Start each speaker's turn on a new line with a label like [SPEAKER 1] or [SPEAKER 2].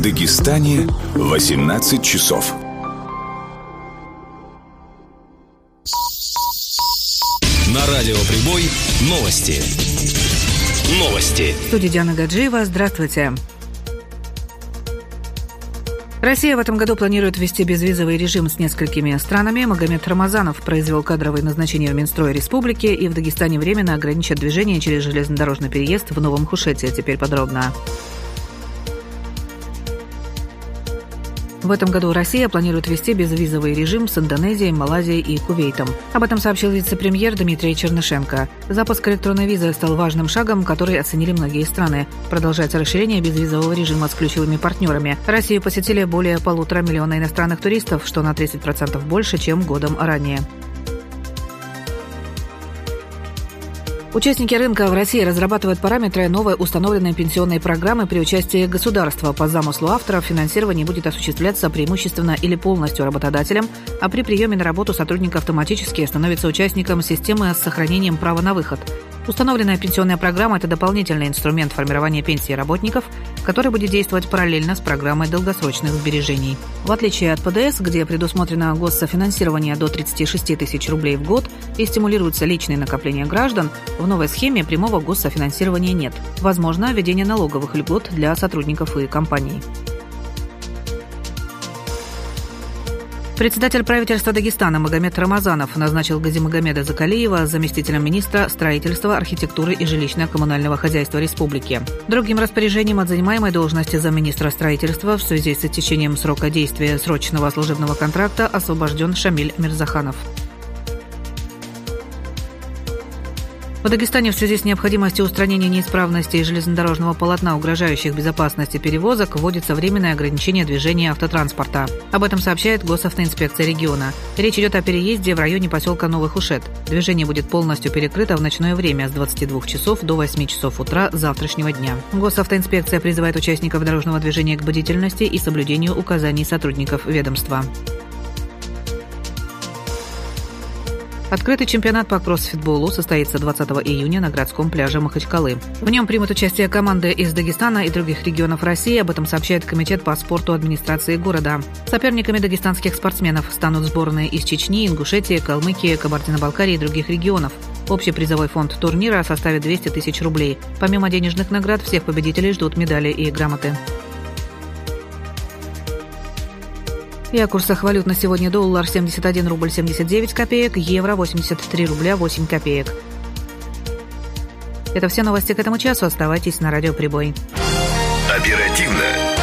[SPEAKER 1] Дагестане 18 часов.
[SPEAKER 2] На радио Прибой новости.
[SPEAKER 3] В студии Диана Гаджиева. Здравствуйте. Россия в этом году планирует ввести безвизовый режим с несколькими странами. Магомед Рамазанов произвел кадровые назначения в Минстрое Республики, и в Дагестане временно ограничат движение через железнодорожный переезд в Новом Хушете. Теперь подробно. В этом году Россия планирует ввести безвизовый режим с Индонезией, Малайзией и Кувейтом. Об этом сообщил вице-премьер Дмитрий Чернышенко. Запуск электронной визы стал важным шагом, который оценили многие страны. Продолжается расширение безвизового режима с ключевыми партнерами. Россию посетили более 1,5 миллиона иностранных туристов, что на 30% больше, чем годом ранее. Участники рынка в России разрабатывают параметры новой установленной пенсионной программы при участии государства. По замыслу авторов финансирование будет осуществляться преимущественно или полностью работодателем, а при приеме на работу сотрудник автоматически становится участником системы с сохранением права на выход. Установленная пенсионная программа – это дополнительный инструмент формирования пенсии работников, который будет действовать параллельно с программой долгосрочных сбережений. В отличие от ПДС, где предусмотрено госсофинансирование до 36 тысяч рублей в год и стимулируется личное накопление граждан, в новой схеме прямого госсофинансирования нет. Возможно введение налоговых льгот для сотрудников и компаний. Председатель правительства Дагестана Магомед Рамазанов назначил Газимагомеда Закалиева заместителем министра строительства, архитектуры и жилищно-коммунального хозяйства республики. Другим распоряжением от занимаемой должности замминистра строительства в связи с истечением срока действия срочного служебного контракта освобожден Шамиль Мирзаханов. В Дагестане в связи с необходимостью устранения неисправностей железнодорожного полотна, угрожающих безопасности перевозок, вводится временное ограничение движения автотранспорта. Об этом сообщает Госавтоинспекция региона. Речь идет о переезде в районе поселка Новый Хушет. Движение будет полностью перекрыто в ночное время с 22 часов до 8 часов утра завтрашнего дня. Госавтоинспекция призывает участников дорожного движения к бдительности и соблюдению указаний сотрудников ведомства. Открытый чемпионат по кроссфитболу состоится 20 июня на городском пляже Махачкалы. В нем примут участие команды из Дагестана и других регионов России. Об этом сообщает Комитет по спорту администрации города. Соперниками дагестанских спортсменов станут сборные из Чечни, Ингушетии, Калмыкии, Кабардино-Балкарии и других регионов. Общий призовой фонд турнира составит 200 тысяч рублей. Помимо денежных наград, всех победителей ждут медали и грамоты. И о курсах валют на сегодня: доллар 71 рубль 79 копеек, евро 83 рубля 8 копеек. Это все новости к этому часу. Оставайтесь на радио Прибой.
[SPEAKER 1] Оперативно,